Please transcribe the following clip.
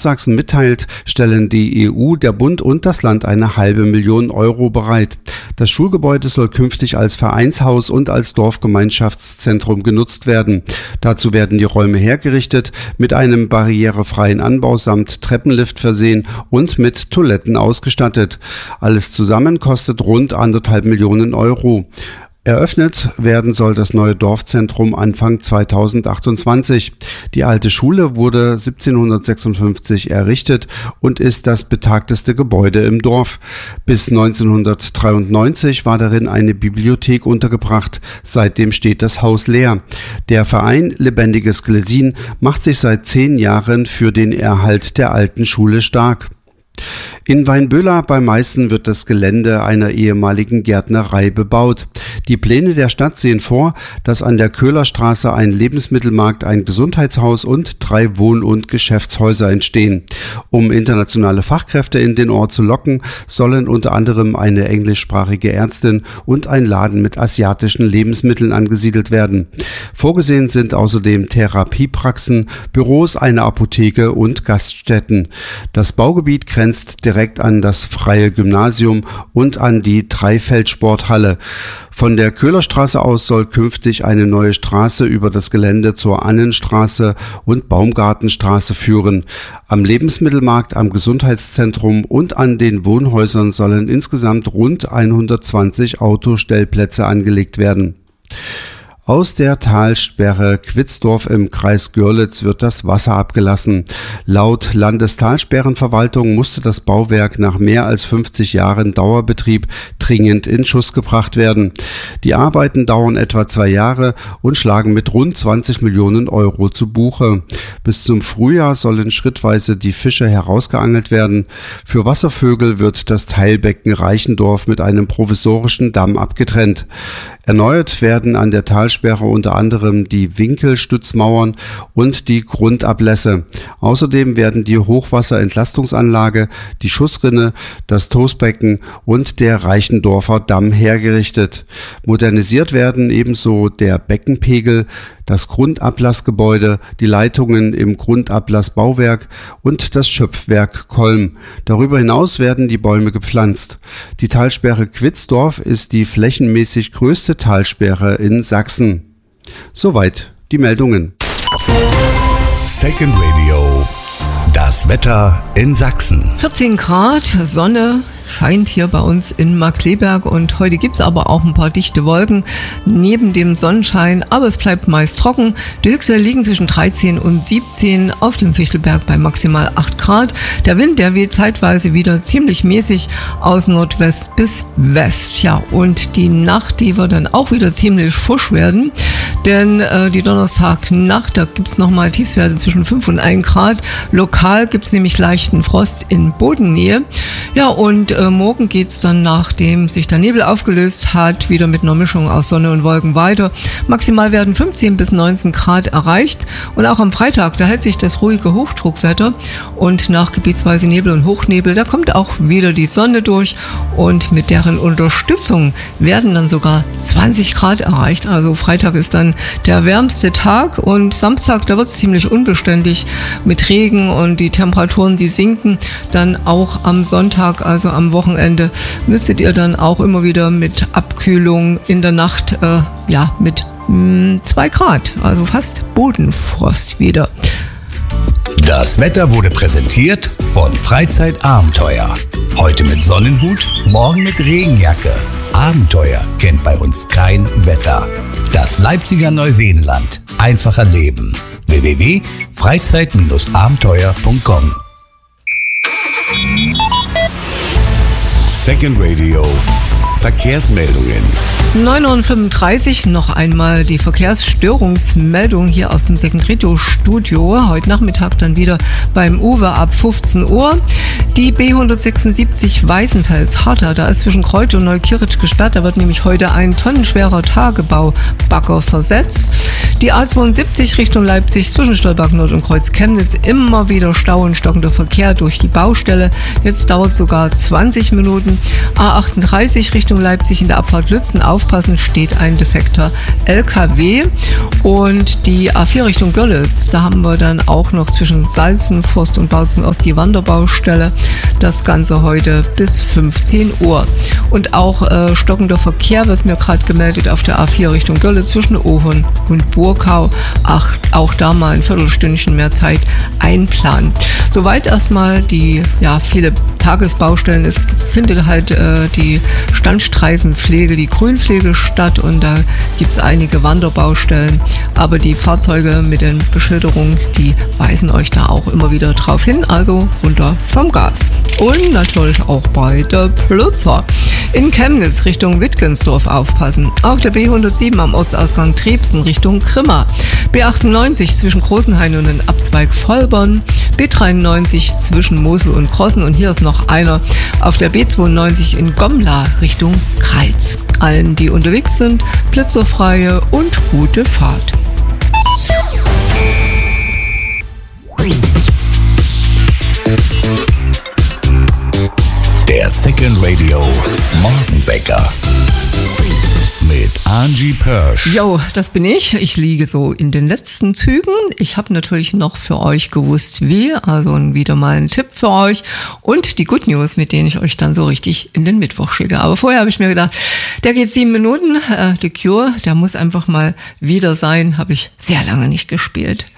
Nordsachsen mitteilt, stellen die EU, der Bund und das Land eine 500.000 Euro bereit. Das Schulgebäude soll künftig als Vereinshaus und als Dorfgemeinschaftszentrum genutzt werden. Dazu werden die Räume hergerichtet, mit einem barrierefreien Anbau samt Treppenlift versehen und mit Toiletten ausgestattet. Alles zusammen kostet rund 1,5 Millionen Euro. Eröffnet werden soll das neue Dorfzentrum Anfang 2028. Die alte Schule wurde 1756 errichtet und ist das betagteste Gebäude im Dorf. Bis 1993 war darin eine Bibliothek untergebracht. Seitdem steht das Haus leer. Der Verein Lebendiges Glesin macht sich seit 10 Jahren für den Erhalt der alten Schule stark. In Weinböhler bei Meißen wird das Gelände einer ehemaligen Gärtnerei bebaut. Die Pläne der Stadt sehen vor, dass an der Köhlerstraße ein Lebensmittelmarkt, ein Gesundheitshaus und 3 Wohn- und Geschäftshäuser entstehen. Um internationale Fachkräfte in den Ort zu locken, sollen unter anderem eine englischsprachige Ärztin und ein Laden mit asiatischen Lebensmitteln angesiedelt werden. Vorgesehen sind außerdem Therapiepraxen, Büros, eine Apotheke und Gaststätten. Das Baugebiet grenzt direkt an das Freie Gymnasium und an die Dreifeldsporthalle. Von der Köhlerstraße aus soll künftig eine neue Straße über das Gelände zur Annenstraße und Baumgartenstraße führen. Am Lebensmittelmarkt, am Gesundheitszentrum und an den Wohnhäusern sollen insgesamt rund 120 Autostellplätze angelegt werden. Aus der Talsperre Quitzdorf im Kreis Görlitz wird das Wasser abgelassen. Laut Landestalsperrenverwaltung musste das Bauwerk nach mehr als 50 Jahren Dauerbetrieb dringend in Schuss gebracht werden. Die Arbeiten dauern etwa 2 Jahre und schlagen mit rund 20 Millionen Euro zu Buche. Bis zum Frühjahr sollen schrittweise die Fische herausgeangelt werden. Für Wasservögel wird das Teilbecken Reichendorf mit einem provisorischen Damm abgetrennt. Erneuert werden an der Talsperre unter anderem die Winkelstützmauern und die Grundablässe. Außerdem werden die Hochwasserentlastungsanlage, die Schussrinne, das Toastbecken und der Reichendorfer Damm hergerichtet. Modernisiert werden ebenso der Beckenpegel, das Grundablassgebäude, die Leitungen im Grundablassbauwerk und das Schöpfwerk Kolm. Darüber hinaus werden die Bäume gepflanzt. Die Talsperre Quitzdorf ist die flächenmäßig größte Talsperre in Sachsen. Soweit die Meldungen. Second Radio. Das Wetter in Sachsen. 14 Grad, Sonne scheint hier bei uns in Markkleeberg und heute gibt's aber auch ein paar dichte Wolken neben dem Sonnenschein, aber es bleibt meist trocken. Die Höchstwerte liegen zwischen 13 und 17 auf dem Fichtelberg bei maximal 8 Grad. Der Wind, der weht zeitweise wieder ziemlich mäßig aus Nordwest bis West. Ja, und die Nacht, die wird dann auch wieder ziemlich fusch werden, denn die Donnerstagnacht, da gibt's nochmal Tiefstwerte zwischen 5 und 1 Grad. Lokal gibt's nämlich leichten Frost in Bodennähe. Ja, und morgen geht's dann, nachdem sich der Nebel aufgelöst hat, wieder mit einer Mischung aus Sonne und Wolken weiter. Maximal werden 15 bis 19 Grad erreicht. Und auch am Freitag, da hält sich das ruhige Hochdruckwetter. Und nach gebietsweise Nebel und Hochnebel, da kommt auch wieder die Sonne durch. Und mit deren Unterstützung werden dann sogar 20 Grad erreicht. Also Freitag ist dann der wärmste Tag. Und Samstag, da wird's ziemlich unbeständig mit Regen und die Temperaturen, die sinken. Dann auch am Sonntag, also am Wochenende, müsstet ihr dann auch immer wieder mit Abkühlung in der Nacht, mit 2 Grad, also fast Bodenfrost wieder. Das Wetter wurde präsentiert von Freizeitabenteuer. Heute mit Sonnenhut, morgen mit Regenjacke. Abenteuer kennt bei uns kein Wetter. Das Leipziger Neuseenland. Einfacher Leben. www.freizeit-abenteuer.com. Second Radio. Verkehrsmeldungen. 9:35 Uhr noch einmal die Verkehrsstörungsmeldung hier aus dem Second Radio Studio. Heute Nachmittag dann wieder beim Uwe ab 15 Uhr. Die B176 Weißenfels-Harter, da ist zwischen Kreuz und Neukirch gesperrt. Da wird nämlich heute ein tonnenschwerer Tagebaubagger versetzt. Die A72 Richtung Leipzig zwischen Stolberg Nord und Kreuz Chemnitz immer wieder Stau und stockender Verkehr durch die Baustelle. Jetzt dauert es sogar 20 Minuten. A38 Richtung Leipzig in der Abfahrt Lützen aufpassen, steht ein defekter LKW. Und die A4 Richtung Görlitz, da haben wir dann auch noch zwischen Salzen, Forst und Bautzen Ost die Wanderbaustelle. Das Ganze heute bis 15 Uhr. Und auch stockender Verkehr wird mir gerade gemeldet auf der A4 Richtung Görlitz zwischen Ohorn und Burkau. Auch da mal ein Viertelstündchen mehr Zeit einplanen. Soweit erstmal die viele Tagesbaustellen. Es findet halt die Standstreifenpflege, die Grünpflege statt und da gibt es einige Wanderbaustellen. Aber die Fahrzeuge mit den Beschilderungen, die weisen euch da auch immer wieder drauf hin. Also runter vom Gas. Und natürlich auch bei der Plötzer. In Chemnitz Richtung Wittgensdorf aufpassen. Auf der B107 am Ortsausgang Trebsen Richtung Grimma. B98 zwischen Großenhain und den Abzweig Vollborn. B93 zwischen Mosel und Krossen. Und hier ist noch einer auf der B92 in Gomla Richtung Kreiz. Allen, die unterwegs sind, blitzerfreie und gute Fahrt. Der Second Radio Morgenwecker mit Angie Pörsch. Jo, das bin ich. Ich liege so in den letzten Zügen. Ich habe natürlich noch für euch gewusst wie, also wieder mal ein Tipp für euch und die Good News, mit denen ich euch dann so richtig in den Mittwoch schicke. Aber vorher habe ich mir gedacht, der geht 7 Minuten, The Cure, der muss einfach mal wieder sein, habe ich sehr lange nicht gespielt.